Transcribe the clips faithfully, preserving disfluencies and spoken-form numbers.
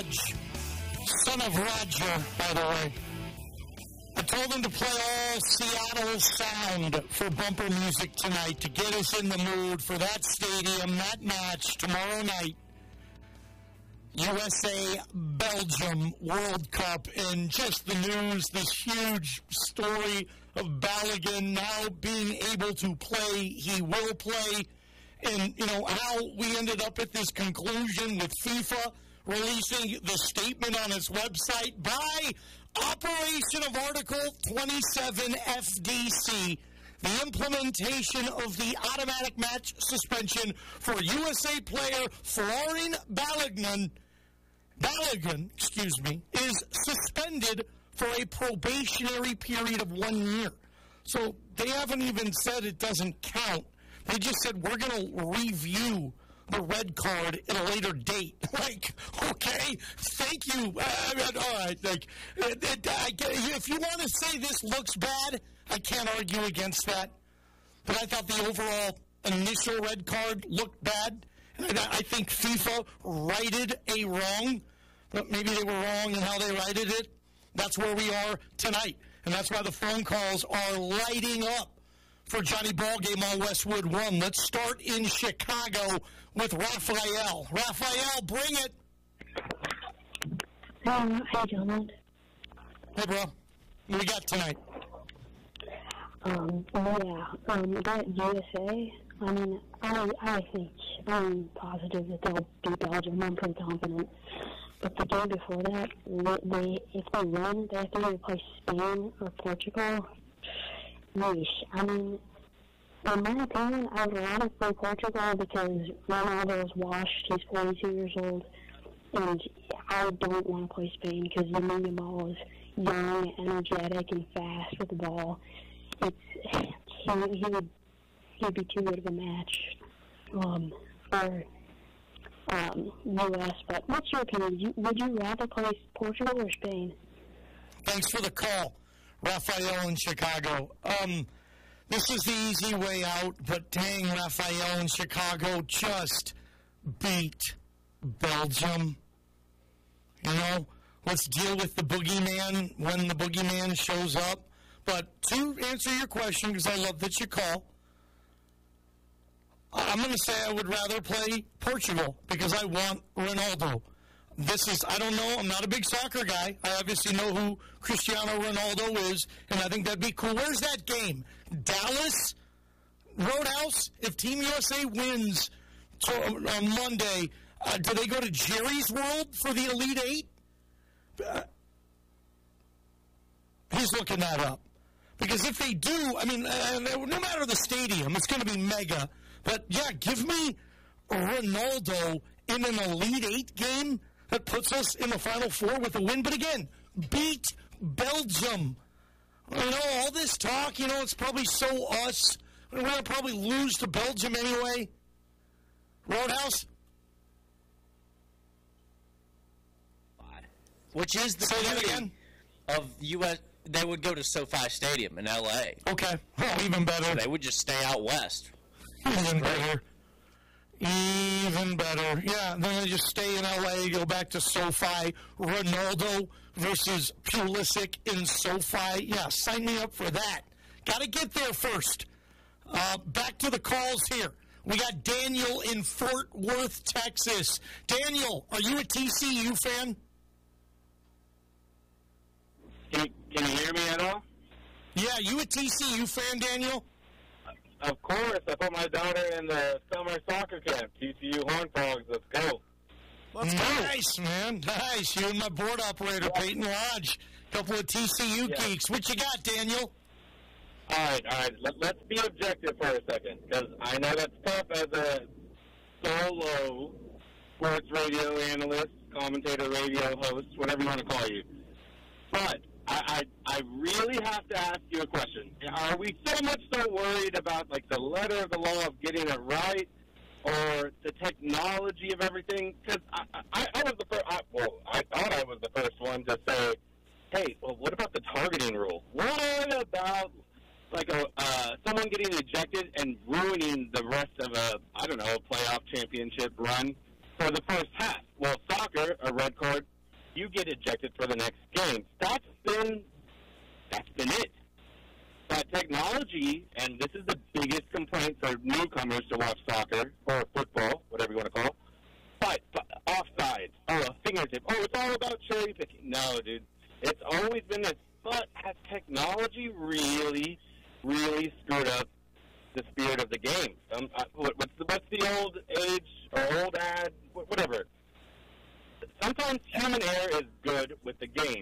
Raj. Son of Roger, by the way. I told him to play all Seattle sound for bumper music tonight to get us in the mood for that stadium, that match tomorrow night. U S A Belgium World Cup, and just the news, this huge story of Balogun now being able to play. He will play. And, you know, how we ended up at this conclusion with FIFA releasing the statement on its website by operation of Article twenty-seven F D C, the implementation of the automatic match suspension for U S A player Florin Balogun, Balogun, excuse me, is suspended for a probationary period of one year. So they haven't even said it doesn't count. They just said we're going to review the red card at a later date. Like, okay, thank you. Uh, all right, like, uh, I, if you want to say this looks bad, I can't argue against that. But I thought the overall initial red card looked bad. And I, I think FIFA righted a wrong, but maybe they were wrong in how they righted it. That's where we are tonight. And that's why the phone calls are lighting up for Johnny Ballgame on Westwood One. Let's start in Chicago with Raphael. Raphael, bring it. Um, hey, gentlemen. Hey, bro. What we got tonight? Um, yeah, um, that U S A, I mean, I, I think, I'm positive that they'll beat Belgium. I'm pretty confident. But the game before that, they, if they win, they have to either play Spain or Portugal. Yeesh. I mean, in my opinion, I would rather play Portugal because Ronaldo is washed. He's forty-two years old. And I don't want to play Spain because Lamine Yamal is young, energetic, and fast with the ball. It's, he, he would he'd be too good of a match um, for um, U S. But what's your opinion? You, would you rather play Portugal or Spain? Thanks for the call, Raphael in Chicago. Um, this is the easy way out, but dang, Raphael in Chicago just beat Belgium. You know, let's deal with the boogeyman when the boogeyman shows up. But to answer your question, because I love that you call, I'm going to say I would rather play Portugal because I want Ronaldo. This is, I don't know, I'm not a big soccer guy. I obviously know who Cristiano Ronaldo is, and I think that'd be cool. Where's that game? Dallas? Roadhouse? If Team U S A wins to, on Monday, uh, do they go to Jerry's World for the Elite Eight? Uh, he's looking that up. Because if they do, I mean, uh, no matter the stadium, it's going to be mega. But, yeah, give me Ronaldo in an Elite Eight game that puts us in the Final Four with a win. But, again, beat Belgium. You know, all this talk, you know, it's probably so us. We're going to probably lose to Belgium anyway. Roadhouse? Which is the Say that again? Of U S They would go to SoFi Stadium in L A. Okay. Oh, even better. They would just stay out west. Even better. Even better. Yeah, then they just stay in L A, go back to SoFi. Ronaldo versus Pulisic in SoFi. Yeah, sign me up for that. Got to get there first. Uh, back to the calls here. We got Daniel in Fort Worth, Texas. Daniel, are you a T C U fan? Can you, can you hear me at all? Yeah, you a T C U fan, Daniel? Of course. I put my daughter in the summer soccer camp. T C U Horned Frogs. Let's go. Let's go. Nice, man. Nice. You and my board operator, yeah. Peyton Lodge. Couple of T C U yeah. geeks. What you got, Daniel? All right, all right. Let, let's be objective for a second, because I know that's tough as a solo sports radio analyst, commentator, radio host, whatever you want to call you. But I, I, I really have to ask you a question. Are we so much so worried about, like, the letter of the law of getting it right, or the technology of everything? Because I, I, I was the first, I, well, I thought I was the first one to say, hey, well, what about the targeting rule? What about, like, a, uh, someone getting ejected and ruining the rest of a, I don't know, a playoff championship run for the first half? Well, soccer, a red card, you get ejected for the next game. That's been, that's been it. But technology, and this is the biggest complaint for newcomers to watch soccer, or football, whatever you want to call it, but, but offsides, oh, a fingertip, oh, it's all about cherry picking. No, dude, it's always been this, but has technology really, really screwed up the spirit of the game? Um, uh, what, what's, the, what's the old age, or old ad, whatever. Sometimes human error is good with the game.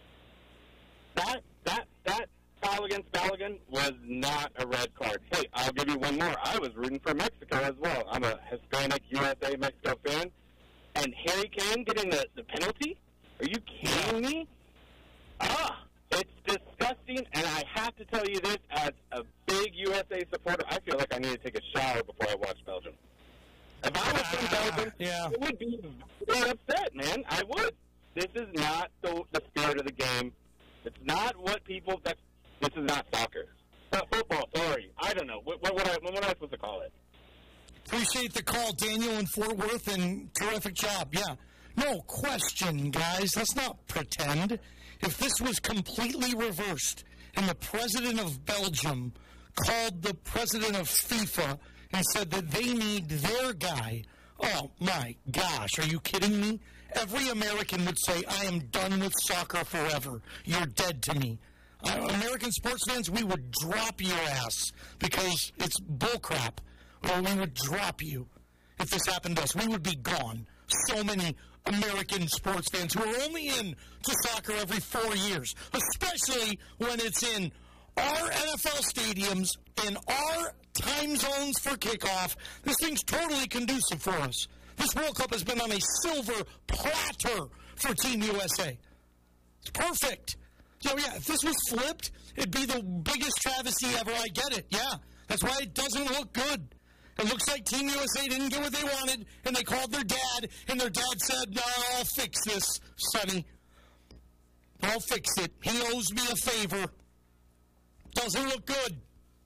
That, that, that, foul against Balogun was not a red card. Hey, I'll give you one more. I was rooting for Mexico as well. I'm a Hispanic U S A Mexico fan. And Harry Kane getting the, the penalty? Are you kidding me? Ah, it's disgusting. And I have to tell you this, as a big U S A supporter, I feel like I need to take a shower before I watch Belgium. If I was from Belgium, yeah. it would be very upset, man. I would. This is not the, the spirit of the game. It's not what people... That's, This is not soccer. Uh, football, sorry. I don't know. What, what, what, what am I supposed to call it? Appreciate the call, Daniel in Fort Worth, and terrific job. Yeah. No question, guys. Let's not pretend. If this was completely reversed and the president of Belgium called the president of FIFA and said that they need their guy, oh, my gosh, are you kidding me? Every American would say, I am done with soccer forever. You're dead to me. Uh, American sports fans, we would drop your ass because it's bullcrap. Or we would drop you if this happened to us. We would be gone. So many American sports fans who are only in to soccer every four years, especially when it's in our N F L stadiums, in our time zones for kickoff. This thing's totally conducive for us. This World Cup has been on a silver platter for Team U S A. It's perfect. So, yeah, if this was flipped, it'd be the biggest travesty ever. I get it, yeah. That's why it doesn't look good. It looks like Team U S A didn't get what they wanted, and they called their dad, and their dad said, no, I'll fix this, Sonny. I'll fix it. He owes me a favor. Doesn't look good.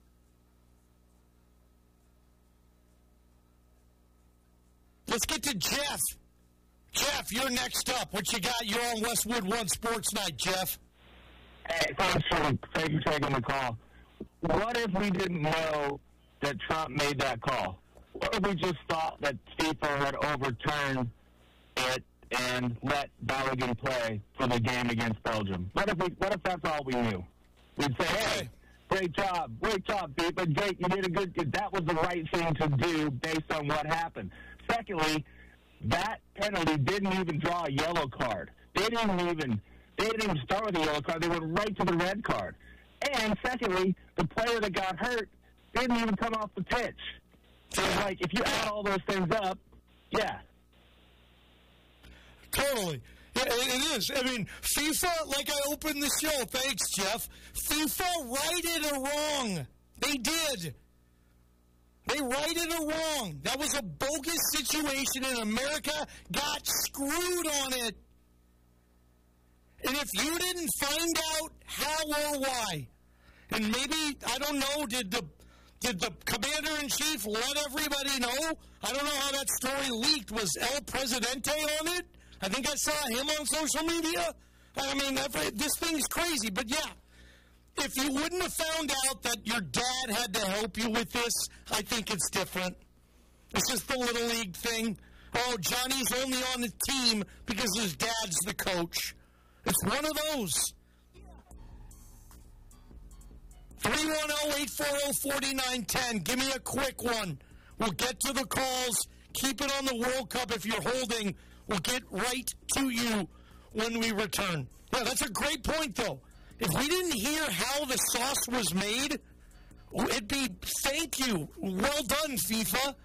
Let's get to Jeff. Jeff, you're next up. What you got? You're on Westwood One Sports Night, Jeff. Hey, thanks for, thanks for taking the call. What if we didn't know that Trump made that call? What if we just thought that FIFA had overturned it and let Balogun play for the game against Belgium? What if we? What if that's all we knew? We'd say, hey, great job, great job, FIFA, great, you did a good, that was the right thing to do based on what happened. Secondly, that penalty didn't even draw a yellow card. They didn't even... They didn't even start with the yellow card. They went right to the red card. And secondly, the player that got hurt didn't even come off the pitch. So it's like, if you add all those things up, yeah. Totally. Yeah, it is. I mean, FIFA, like I opened the show, thanks, Jeff. FIFA righted a wrong. They did. They righted a wrong. That was a bogus situation, and America got screwed on it. And if you didn't find out how or why, and maybe, I don't know, did the did the commander-in-chief let everybody know? I don't know how that story leaked. Was El Presidente on it? I think I saw him on social media. I mean, every, this thing's crazy. But, yeah, if you wouldn't have found out that your dad had to help you with this, I think it's different. It's just the Little League thing. Oh, Johnny's only on the team because his dad's the coach. It's one of those. three one zero, eight four zero, four nine one zero. Give me a quick one. We'll get to the calls. Keep it on the World Cup if you're holding. We'll get right to you when we return. Yeah, that's a great point, though. If we didn't hear how the sauce was made, it'd be thank you. Well done, FIFA.